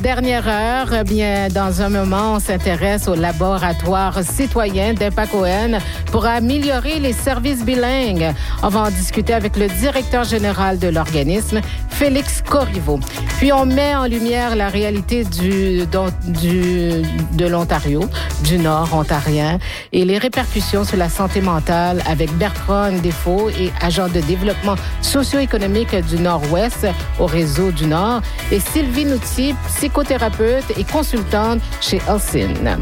Dernière heure, eh bien, dans un moment, on s'intéresse au laboratoire citoyen d'Impact ON pour améliorer les services bilingues. On va en discuter avec le directeur général de l'organisme, Félix Corriveau. Puis on met en lumière la réalité de l'Ontario, du Nord ontarien, et les répercussions sur la santé mentale avec Bertrand Défaut, et agent de développement socio-économique du Nord-Ouest au Réseau du Nord, et Sylvie Nouty, psychothérapeute et consultante chez Elsin.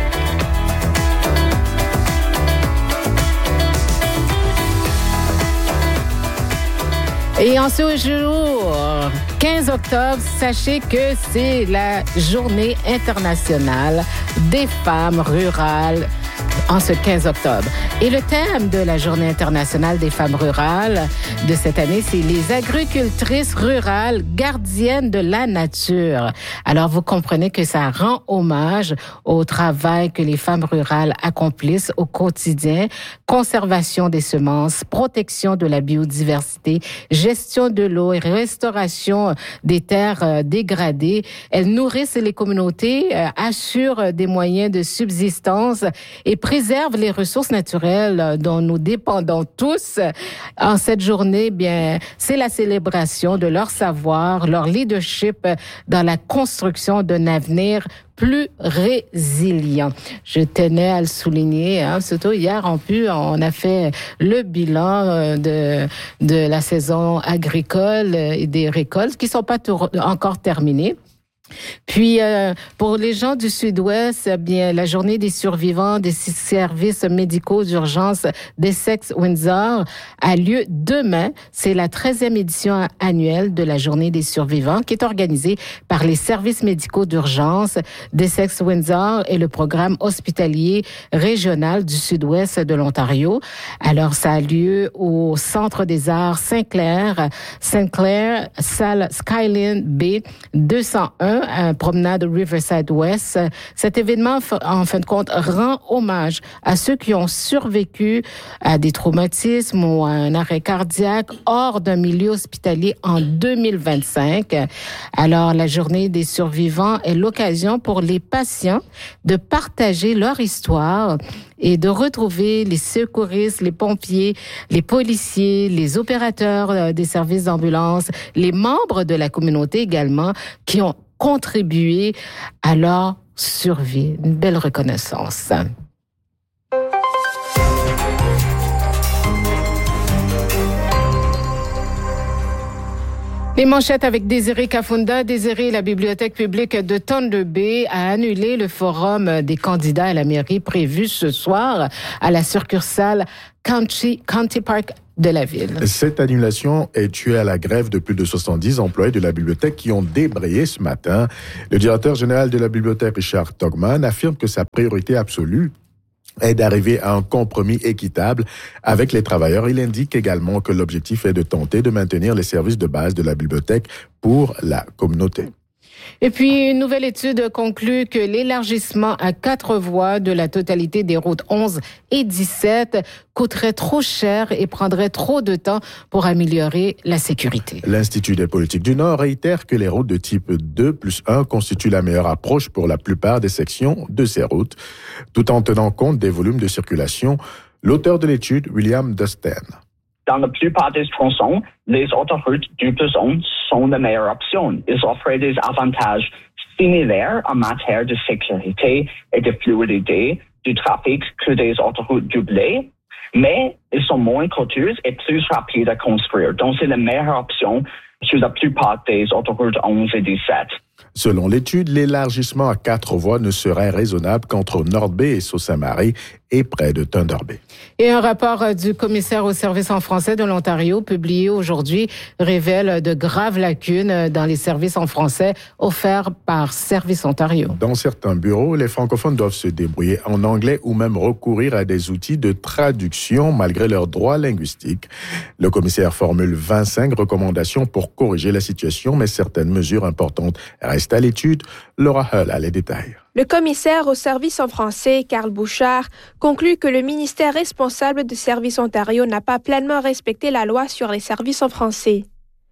Et en ce jour, 15 octobre, sachez que c'est la journée internationale des femmes rurales en ce 15 octobre. Et le thème de la Journée internationale des femmes rurales de cette année, c'est les agricultrices rurales gardiennes de la nature. Alors, vous comprenez que ça rend hommage au travail que les femmes rurales accomplissent au quotidien. Conservation des semences, protection de la biodiversité, gestion de l'eau et restauration des terres dégradées. Elles nourrissent les communautés, assurent des moyens de subsistance et préservent les ressources naturelles dont nous dépendons tous. En cette journée, bien, c'est la célébration de leur savoir, leur leadership dans la construction d'un avenir plus résilient. Je tenais à le souligner, surtout hier, on a fait le bilan de la saison agricole et des récoltes qui sont pas encore terminées. Puis, pour les gens du Sud-Ouest, bien, la journée des survivants des services médicaux d'urgence d'Essex-Windsor a lieu demain. C'est la 13e édition annuelle de la journée des survivants qui est organisée par les services médicaux d'urgence d'Essex-Windsor et le programme hospitalier régional du Sud-Ouest de l'Ontario. Alors, ça a lieu au Centre des Arts Saint-Clair, salle Skyline B 201, promenade Riverside West. Cet événement, en fin de compte, rend hommage à ceux qui ont survécu à des traumatismes ou à un arrêt cardiaque hors d'un milieu hospitalier en 2025. Alors, la journée des survivants est l'occasion pour les patients de partager leur histoire et de retrouver les secouristes, les pompiers, les policiers, les opérateurs des services d'ambulance, les membres de la communauté également, qui ont contribué à leur survie. Une belle reconnaissance. Les manchettes avec Désiré Kafunda. Désiré, la bibliothèque publique de Thunder Bay a annulé le forum des candidats à la mairie prévu ce soir à la succursale County Park de la ville. Cette annulation est due à la grève de plus de 70 employés de la bibliothèque qui ont débrayé ce matin. Le directeur général de la bibliothèque, Richard Togman, affirme que sa priorité absolue est d'arriver à un compromis équitable avec les travailleurs. Il indique également que l'objectif est de tenter de maintenir les services de base de la bibliothèque pour la communauté. Et puis, une nouvelle étude conclut que l'élargissement à 4 voies de la totalité des routes 11 et 17 coûterait trop cher et prendrait trop de temps pour améliorer la sécurité. L'Institut des politiques du Nord réitère que les routes de type 2+1 constituent la meilleure approche pour la plupart des sections de ces routes, tout en tenant compte des volumes de circulation. L'auteur de l'étude, William Dustin. Dans la plupart des tronçons, les autoroutes 2+1 sont la meilleure option. Ils offrent des avantages similaires en matière de sécurité et de fluidité du trafic que des autoroutes doublées, mais ils sont moins coûteux et plus rapides à construire. Donc, c'est la meilleure option sur la plupart des autoroutes 11 et 17. Selon l'étude, l'élargissement à 4 voies ne serait raisonnable qu'entre North Bay et Sault-Sainte-Marie et près de Thunder Bay. Et un rapport du commissaire aux services en français de l'Ontario, publié aujourd'hui, révèle de graves lacunes dans les services en français offerts par Services Ontario. Dans certains bureaux, les francophones doivent se débrouiller en anglais ou même recourir à des outils de traduction malgré leurs droits linguistiques. Le commissaire formule 25 recommandations pour corriger la situation, mais certaines mesures importantes restent à l'étude. Laura Hull a les détails. Le commissaire aux services en français, Carl Bouchard, conclut que le ministère responsable de Services Ontario n'a pas pleinement respecté la loi sur les services en français.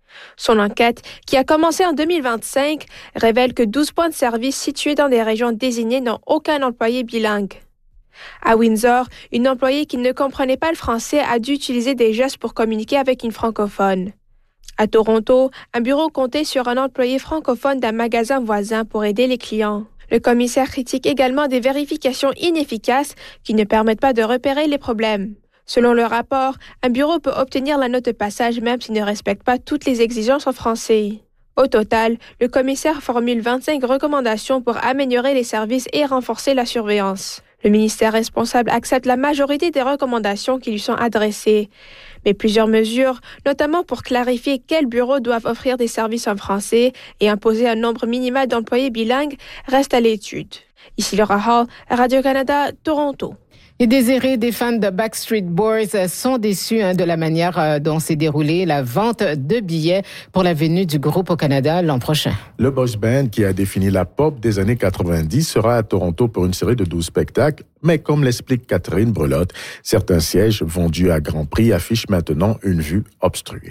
Son enquête, qui a commencé en 2025, révèle que 12 points de service situés dans des régions désignées n'ont aucun employé bilingue. À Windsor, une employée qui ne comprenait pas le français a dû utiliser des gestes pour communiquer avec une francophone. À Toronto, un bureau comptait sur un employé francophone d'un magasin voisin pour aider les clients. Le commissaire critique également des vérifications inefficaces qui ne permettent pas de repérer les problèmes. Selon le rapport, un bureau peut obtenir la note de passage même s'il ne respecte pas toutes les exigences en français. Au total, le commissaire formule 25 recommandations pour améliorer les services et renforcer la surveillance. Le ministère responsable accepte la majorité des recommandations qui lui sont adressées. Mais plusieurs mesures, notamment pour clarifier quels bureaux doivent offrir des services en français et imposer un nombre minimal d'employés bilingues, restent à l'étude. Ici Laura Hall, Radio-Canada, Toronto. Et Désiré, des fans de Backstreet Boys sont déçus de la manière dont s'est déroulée la vente de billets pour la venue du groupe au Canada l'an prochain. Le boys band, qui a défini la pop des années 90, sera à Toronto pour une série de 12 spectacles. Mais comme l'explique Catherine Brelotte, certains sièges vendus à grand prix affichent maintenant une vue obstruée.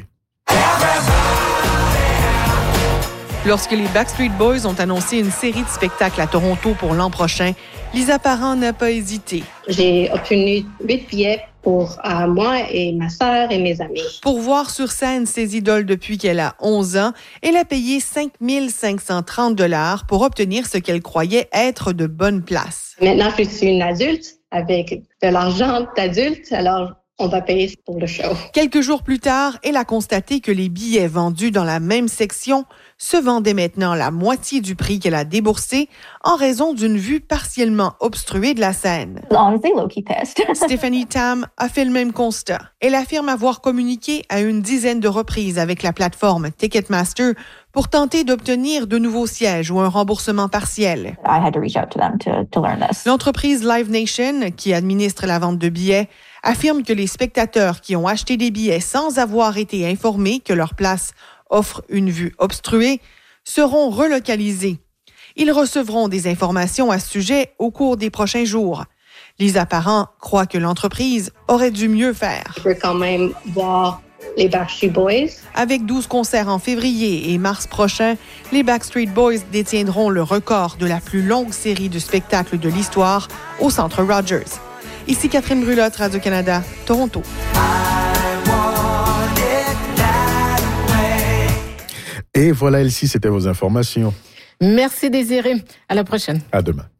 Lorsque les Backstreet Boys ont annoncé une série de spectacles à Toronto pour l'an prochain, Lisa Parent n'a pas hésité. J'ai obtenu 8 billets pour moi et ma sœur et mes amis. Pour voir sur scène ses idoles depuis qu'elle a 11 ans, elle a payé 5 530 $ pour obtenir ce qu'elle croyait être de bonnes places. Maintenant, je suis une adulte avec de l'argent d'adulte, alors on va payer pour le show. Quelques jours plus tard, elle a constaté que les billets vendus dans la même section se vendaient maintenant la moitié du prix qu'elle a déboursé en raison d'une vue partiellement obstruée de la scène. Honestly, low-key pissed. Stephanie Tam a fait le même constat. Elle affirme avoir communiqué à une dizaine de reprises avec la plateforme Ticketmaster pour tenter d'obtenir de nouveaux sièges ou un remboursement partiel. I had to reach out to them to learn this. L'entreprise Live Nation, qui administre la vente de billets, affirme que les spectateurs qui ont acheté des billets sans avoir été informés que leur place offre une vue obstruée seront relocalisés. Ils recevront des informations à ce sujet au cours des prochains jours. Lisa Parent croit que l'entreprise aurait dû mieux faire. Je veux quand même voir les Backstreet Boys. Avec 12 concerts en février et mars prochain, les Backstreet Boys détiendront le record de la plus longue série de spectacles de l'histoire au Centre Rogers. Ici Catherine Brelotte, Radio-Canada, Toronto. Et voilà, Elsie, c'était vos informations. Merci Désiré. À la prochaine. À demain.